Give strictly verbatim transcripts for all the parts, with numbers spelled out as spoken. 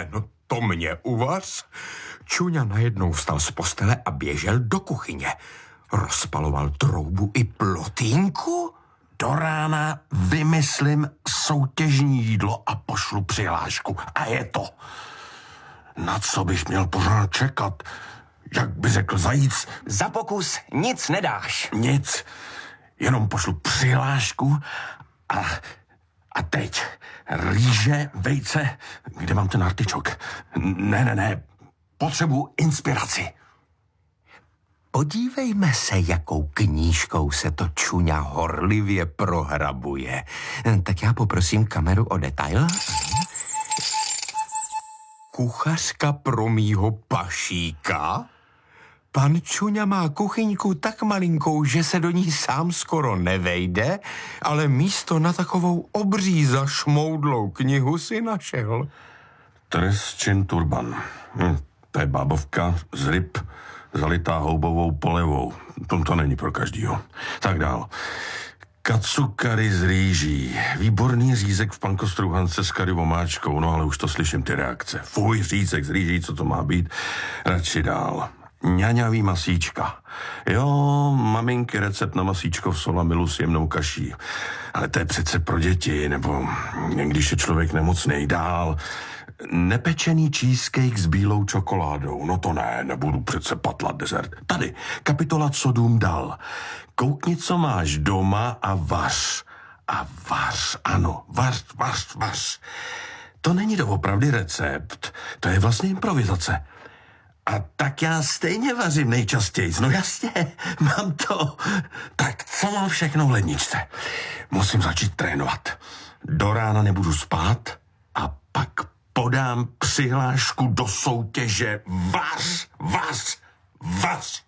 ne, no to mě uvař. Čuňa najednou vstal z postele a běžel do kuchyně. Rozpaloval troubu i plotýnku? Do rána vymyslím soutěžní jídlo a pošlu přihlášku. A je to. Na co bych měl pořád čekat? Jak by řekl zajíc? Za pokus nic nedáš. Nic. Jenom pošlu přihlášku a, a teď rýže, vejce. Kde mám ten artičok? Ne, ne, ne. Potřebuji inspiraci. Podívejme se, jakou knížkou se to Čuňa horlivě prohrabuje. Tak já poprosím kameru o detail. Kuchařka pro mýho pašíka? Pan Čuňa má kuchyňku tak malinkou, že se do ní sám skoro nevejde, ale místo na takovou obří zašmoudlou knihu si našel. Trestčin turban. Hm, to je bábovka z ryb, zalitá houbovou polevou. To, to není pro každýho. Tak dál. Kacukary z rýží. Výborný řízek v pankostruhance s kary omáčkou. No ale už to slyším ty reakce. Fuj, řízek z rýží, co to má být? Radši dál. Ňaňavý masíčka. Jo, maminky recept na masíčko v solamilu s jemnou kaší. Ale to je přece pro děti, nebo když je člověk nemocnej. Dál. Nepečený cheesecake s bílou čokoládou. No to ne, nebudu přece patlat dezert. Tady, kapitola Co dům dal. Koukni, co máš doma a vař. A vař, ano, vař, vař, vař. To není doopravdy recept, to je vlastně improvizace. A tak já stejně vařím nejčastěji. No jasně, mám to. Tak co mám všechno v ledničce? Musím začít trénovat. Do rána nebudu spát a pak podám přihlášku do soutěže Vař, vař, vař.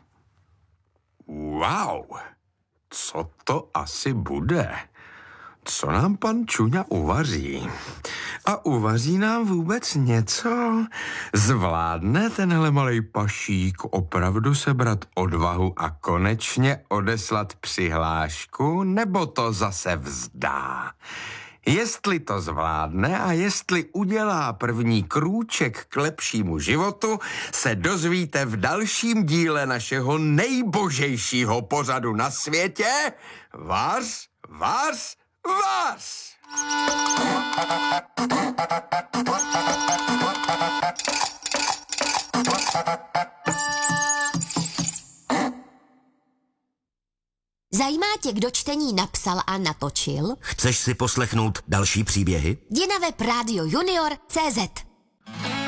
Wow, co to asi bude? Co nám pan Čuňa uvaří? A uvaří nám vůbec něco? Zvládne tenhle malej pašík opravdu sebrat odvahu a konečně odeslat přihlášku, nebo to zase vzdá? Jestli to zvládne a jestli udělá první krůček k lepšímu životu, se dozvíte v dalším díle našeho nejbožejšího pořadu na světě. Vař, vař, vař! Zajímá tě, kdo čtení napsal a natočil? Chceš si poslechnout další příběhy? Jdi na web rádio junior tečka cé zet.